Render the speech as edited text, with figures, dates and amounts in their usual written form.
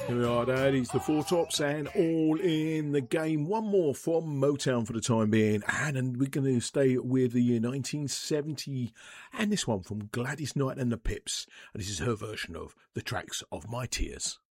Here we are, Dad. It's the Four Tops and All in the Game. One more from Motown for the time being. And we're going to stay with the year 1970. And this one from Gladys Knight and the Pips. And this is her version of The Tracks of My Tears.